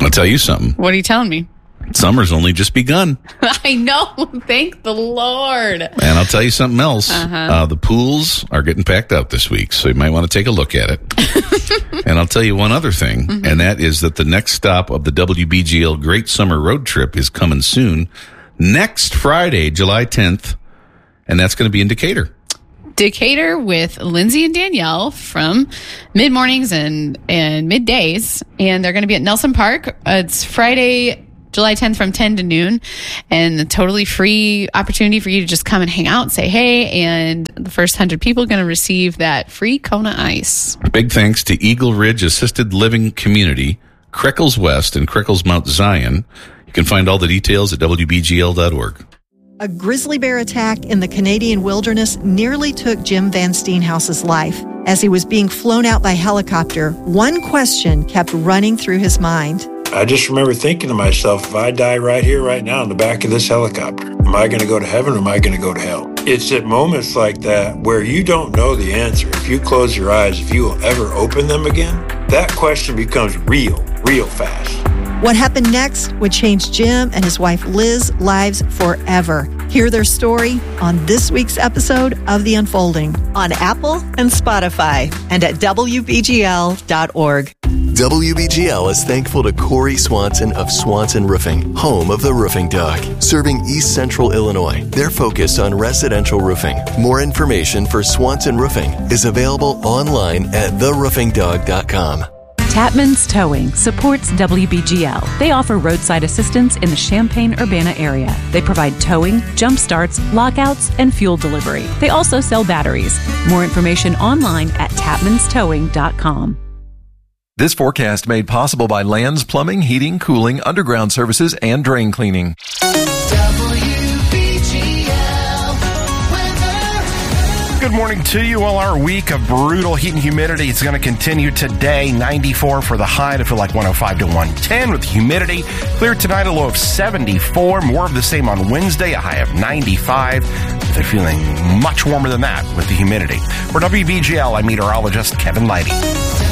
I'll tell you something. What are you telling me? Summer's only just begun. I know. Thank the Lord. And I'll tell you something else. The pools are getting packed out this week, so you might want to take a look at it. And I'll tell you one other thing, and that is that the next stop of the WBGL Great Summer Road Trip is coming soon, next Friday, July 10th, and that's going to be in Decatur. Decatur with Lindsay and Danielle from mid-mornings and middays, and they're going to be at Nelson Park. It's Friday, July 10th from 10 to noon, and a totally free opportunity for you to just come and hang out, say hey, and the first 100 people are going to receive that free Kona ice. Big thanks to Eagle Ridge Assisted Living Community, Crickles West, and Crickles Mount Zion. You can find all the details at WBGL.org. A grizzly bear attack in the Canadian wilderness nearly took Jim Van Steenhouse's life. As he was being flown out by helicopter, one question kept running through his mind. I just remember thinking to myself, if I die right here, right now, in the back of this helicopter, am I going to go to heaven or am I going to go to hell? It's at moments like that where you don't know the answer. If you close your eyes, if you will ever open them again, that question becomes real fast. What happened next would change Jim and his wife Liz's lives forever. Hear their story on this week's episode of The Unfolding on Apple and Spotify and at WBGL.org. WBGL is thankful to Corey Swanson of Swanson Roofing, home of the Roofing Dog, serving East Central Illinois. They're focused on residential roofing. More information for Swanson Roofing is available online at theroofingdog.com. Tapman's Towing supports WBGL. They offer roadside assistance in the Champaign-Urbana area. They provide towing, jump starts, lockouts, and fuel delivery. They also sell batteries. More information online at tapmanstowing.com. This forecast made possible by Lands Plumbing, Heating, Cooling, Underground Services, and Drain Cleaning. Good morning to you. Well, our week of brutal heat and humidity is going to continue today. 94 for the high to feel like 105 to 110 with humidity. Clear tonight, a low of 74. More of the same on Wednesday, a high of 95. They're feeling much warmer than that with the humidity. For WBGL, I'm meteorologist Kevin Leidy.